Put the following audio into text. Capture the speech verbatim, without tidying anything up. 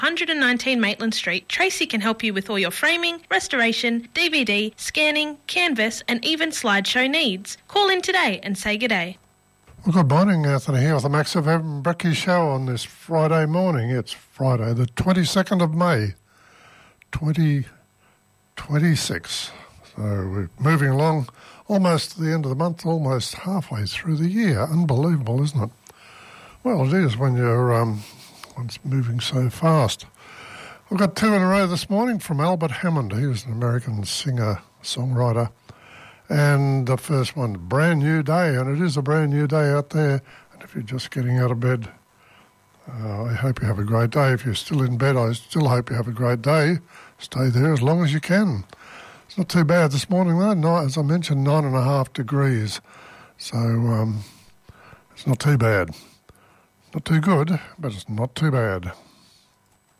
one nineteen Maitland Street, Tracy can help you with all your framing, restoration, D V D, scanning, canvas and even slideshow needs. Call in today and say g'day. Well, good morning, Anthony here with the Max F M Brekkie Show on this Friday morning. It's Friday the twenty-second of May, twenty twenty-six. So we're moving along almost to the end of the month, almost halfway through the year. Unbelievable, isn't it? Well, it is when you're um, when it's moving so fast. We've got two in a row this morning from Albert Hammond. He was an American singer, songwriter. And the first one, Brand New Day, and it is a brand new day out there. And if you're just getting out of bed, uh, I hope you have a great day. If you're still in bed, I still hope you have a great day. Stay there as long as you can. It's not too bad this morning, though. Nine, as I mentioned, nine and a half degrees. So um, it's not too bad. Not too good, but it's not too bad.